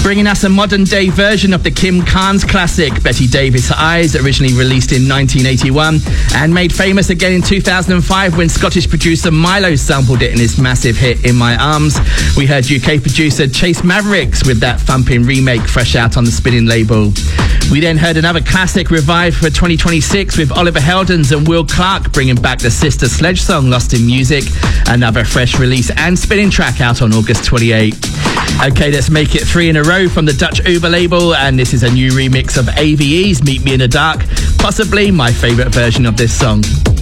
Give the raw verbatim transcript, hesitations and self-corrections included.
Bringing us a modern day version of the Kim Carnes classic, Betty Davis Eyes, originally released in nineteen eighty-one and made famous again in two thousand five when Scottish producer Milo sampled it in his massive hit In My Arms. We heard U K producer Chase Mavericks with that thumping remake fresh out on the Spinnin' label. We then heard another classic revived for twenty twenty-six with Oliver Heldens and Will Clark bringing back the Sister Sledge song Lost in Music, another fresh release and spinning track out on August twenty-eighth. Okay, let's make it three in a row from the Dutch Uber label, and this is a new remix of A V E's Meet Me in the Dark, possibly my favourite version of this song.